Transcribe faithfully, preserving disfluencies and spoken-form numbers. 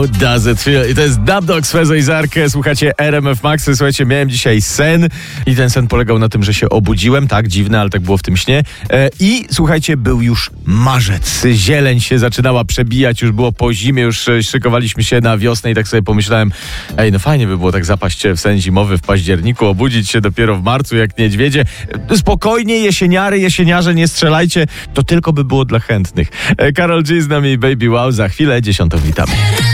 How does it feel? I to jest Dub Dogs, Fezo i Zarkę. Słuchacie R M F Max. Słuchajcie, miałem dzisiaj sen i ten sen polegał na tym, że się obudziłem. Tak, dziwne, ale tak było w tym śnie. E, I słuchajcie, był już marzec. Zieleń się zaczynała przebijać, już było po zimie, już szykowaliśmy się na wiosnę i tak sobie pomyślałem, ej, no fajnie by było tak zapaść w sen zimowy w październiku, obudzić się dopiero w marcu jak niedźwiedzie. Spokojnie, jesieniary, jesieniarze, nie strzelajcie. To tylko by było dla chętnych. E, Karol G z nami, Baby Wow. Za chwilę dziesiątą witamy.